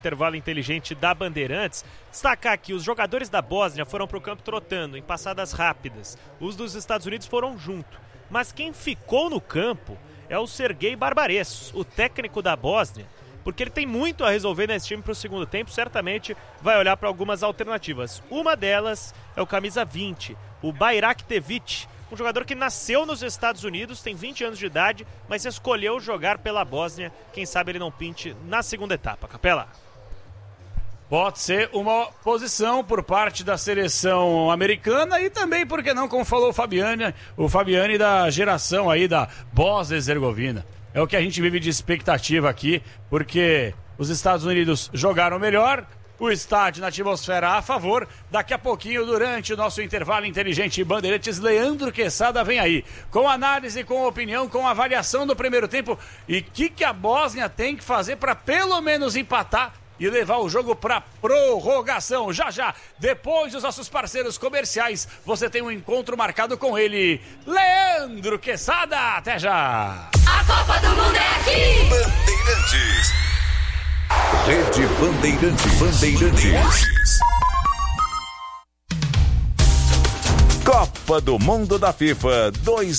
Intervalo inteligente da Bandeirantes. Destacar que os jogadores da Bósnia foram para o campo trotando, em passadas rápidas. Os dos Estados Unidos foram junto. Mas quem ficou no campo é o Sergei Barbaressos, o técnico da Bósnia, porque ele tem muito a resolver nesse time para o segundo tempo. Certamente vai olhar para algumas alternativas. Uma delas é o camisa 20, o Bayraktevic, um jogador que nasceu nos Estados Unidos, tem 20 anos de idade, mas escolheu jogar pela Bósnia. Quem sabe ele não pinte na segunda etapa. Capela. Pode ser uma posição por parte da seleção americana e também, por que não, como falou o Fabiani da geração aí da Bósnia e Herzegovina. É o que a gente vive de expectativa aqui, porque os Estados Unidos jogaram melhor, o estádio na atmosfera a favor. Daqui a pouquinho, durante o nosso intervalo inteligente Bandeirantes, Leandro Quesada vem aí, com análise, com opinião, com avaliação do primeiro tempo e o que a Bósnia tem que fazer para pelo menos empatar e levar o jogo para prorrogação. Já, depois dos nossos parceiros comerciais, você tem um encontro marcado com ele, Leandro Quesada. Até já! A Copa do Mundo é aqui! Bandeirantes. Rede Bandeirantes. Copa do Mundo da FIFA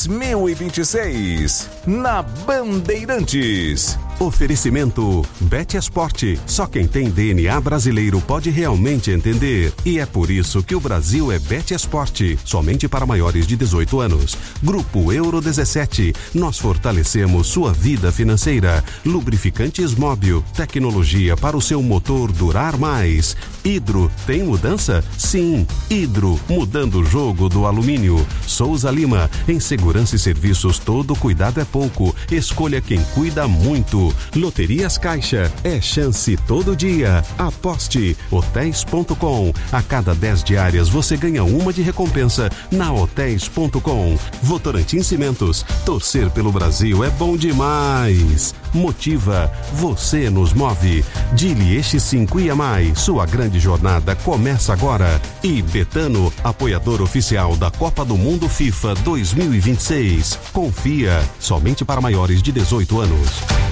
2026 na Bandeirantes. Oferecimento Bet Esporte. Só quem tem DNA brasileiro pode realmente entender. E é por isso que o Brasil é Bet Esporte. Somente para maiores de 18 anos. Grupo Euro 17. Nós fortalecemos sua vida financeira. Lubrificantes Móbil. Tecnologia para o seu motor durar mais. Hidro. Tem mudança? Sim. Hidro. Mudando o jogo do alumínio. Souza Lima. Em segurança e serviços, todo cuidado é pouco. Escolha quem cuida muito. Loterias Caixa, é chance todo dia. Aposte. Hotéis.com. A cada 10 diárias você ganha uma de recompensa na Hotéis.com. Votorantim Cimentos. Torcer pelo Brasil é bom demais. Motiva. Você nos move. Dili Eixi 5 e mais. Sua grande jornada começa agora. E Betano, apoiador oficial da Copa do Mundo FIFA 2026. Confia. Somente para maiores de 18 anos.